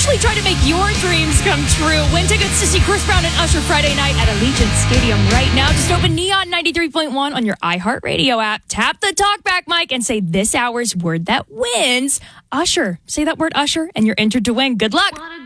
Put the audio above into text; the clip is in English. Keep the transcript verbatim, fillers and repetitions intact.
actually try to make your dreams come true. Win tickets to see Chris Brown and Usher Friday night at Allegiant Stadium right now. Just open Neon ninety-three point one on your iHeartRadio app. Tap the talkback mic and say this hour's word that wins. Usher. Say that word, Usher, and you're entered to win. Good luck.